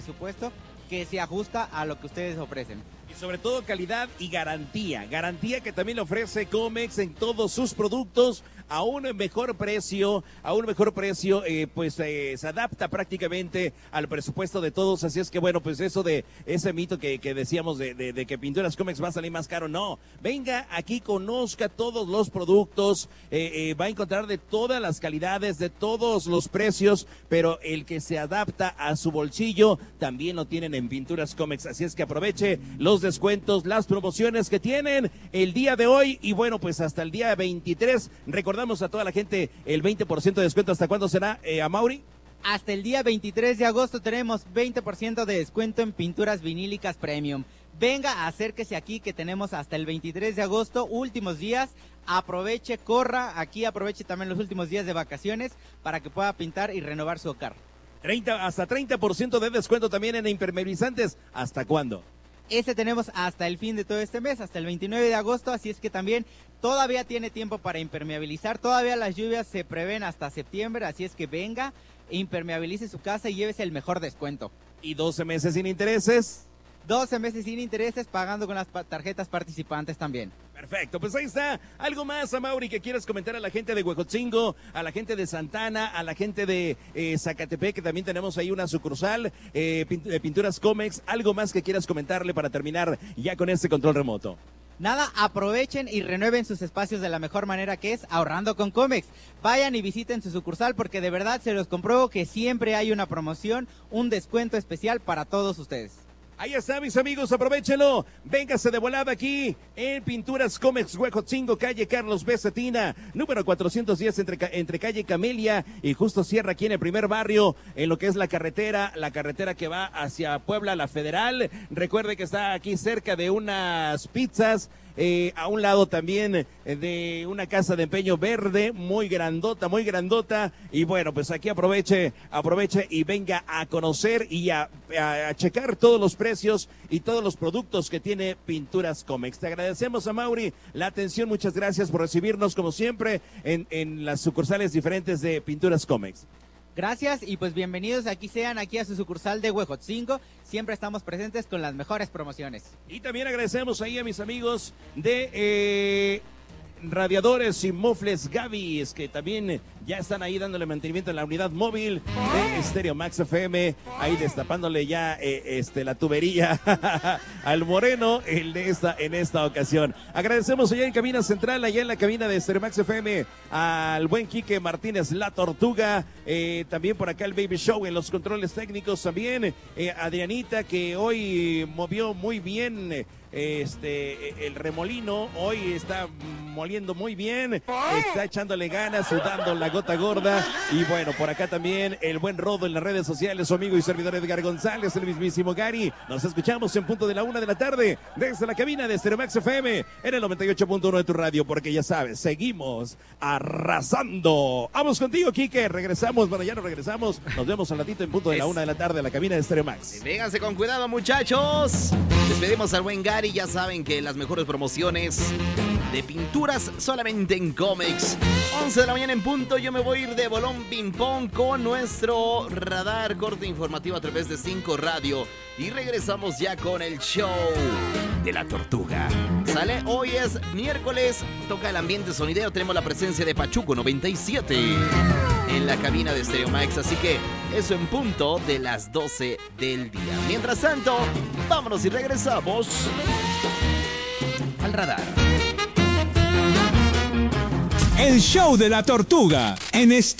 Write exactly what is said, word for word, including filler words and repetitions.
presupuesto que se ajusta a lo que ustedes ofrecen. Y sobre todo calidad y garantía. Garantía que también ofrece Comex en todos sus productos a un mejor precio, a un mejor precio, eh, pues eh, se adapta prácticamente al presupuesto de todos. Así es que bueno, pues eso de ese mito que, que decíamos de, de, de que Pinturas Comex va a salir más caro, no. Venga aquí, conozca todos los productos, eh, eh, va a encontrar de todas las calidades, de todos los precios, pero el que se adapta a su bolsillo también lo tienen en Pinturas Comex. Así es que aproveche los descuentos, las promociones que tienen el día de hoy y bueno, pues hasta el día veintitrés. Recordamos a toda la gente el veinte por ciento de descuento. ¿Hasta cuándo será, eh, Amaury? Hasta el día veintitrés de agosto tenemos veinte por ciento de descuento en pinturas vinílicas premium. Venga, acérquese aquí que tenemos hasta el veintitrés de agosto, últimos días. Aproveche, corra, aquí aproveche también los últimos días de vacaciones para que pueda pintar y renovar su hogar. treinta, hasta treinta por ciento de descuento también en impermeabilizantes. ¿Hasta cuándo? Este tenemos hasta el fin de todo este mes, hasta el veintinueve de agosto, así es que también todavía tiene tiempo para impermeabilizar, todavía las lluvias se prevén hasta septiembre, así es que venga, impermeabilice su casa y llévese el mejor descuento. ¿Y doce meses sin intereses? doce meses sin intereses, pagando con las tarjetas participantes también. Perfecto, pues ahí está. ¿Algo más, Amaury, que quieras comentar a la gente de Huejotzingo, a la gente de Santana, a la gente de eh, Zacatepec, que también tenemos ahí una sucursal, eh, pint- Pinturas Comex? ¿Algo más que quieras comentarle para terminar ya con este control remoto? Nada, aprovechen y renueven sus espacios de la mejor manera, que es ahorrando con Comex. Vayan y visiten su sucursal porque de verdad se los compruebo que siempre hay una promoción, un descuento especial para todos ustedes. Ahí está, mis amigos, aprovechenlo. Véngase de volada aquí en Pinturas Comex Huejotzingo, calle Carlos B. Cetina, número cuatrocientos diez, entre, entre calle Camelia y Justo Sierra, aquí en el primer barrio, en lo que es la carretera, la carretera que va hacia Puebla, la Federal. Recuerde que está aquí cerca de unas pizzas. Eh, a un lado también eh, de una casa de empeño verde, muy grandota, muy grandota, y bueno, pues aquí aproveche, aproveche y venga a conocer y a, a, a checar todos los precios y todos los productos que tiene Pinturas Comex. Te agradecemos, Amaury, la atención, muchas gracias por recibirnos como siempre en, en las sucursales diferentes de Pinturas Comex. Gracias y pues bienvenidos aquí sean aquí a su sucursal de Huejotzingo. Siempre estamos presentes con las mejores promociones. Y también agradecemos ahí a mis amigos de eh, Radiadores y Mofles Gavis, que también ya están ahí dándole mantenimiento en la unidad móvil de Estéreo Max F M, ahí destapándole ya eh, este la tubería al Moreno el de esta, en esta ocasión. Agradecemos allá en cabina central, allá en la cabina de Estéreo Max F M, al buen Quique Martínez, la Tortuga, eh, también por acá el Baby Show en los controles técnicos también, eh, Adrianita, que hoy movió muy bien este el remolino, hoy está moliendo muy bien, está echándole ganas, sudando la gota gorda. Y bueno, por acá también el buen Rodo en las redes sociales, su amigo y servidor Edgar González, el mismísimo Gary. Nos escuchamos en punto de la una de la tarde desde la cabina de Stereo Max F M en el noventa y ocho punto uno de tu radio, porque ya sabes, seguimos arrasando. Vamos contigo, Quique, regresamos, bueno, ya no regresamos, nos vemos al ratito en punto de la una de la tarde en la cabina de Stereo Max. Vénganse con cuidado, muchachos. Despedimos al buen Gary, ya saben que las mejores promociones de pinturas solamente en Comex. once de la mañana en punto, yo me voy a ir de bolón ping pong con nuestro radar, corte informativo a través de cinco Radio. Y regresamos ya con el show de la Tortuga. Sale, hoy es miércoles, toca el ambiente sonidero, tenemos la presencia de Pachuco noventa y siete en la cabina de Stereo Max, así que eso en punto de las doce del día. Mientras tanto, vámonos y regresamos al radar. El show de la Tortuga en este